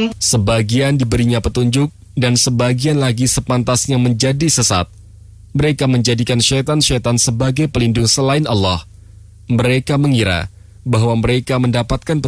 Sebagian diberinya petunjuk, dan sebagian lagi sepantasnya menjadi sesat. Mereka menjadikan syaitan-syaitan sebagai pelindung selain Allah. Mereka mengira bahwa mereka mendapatkan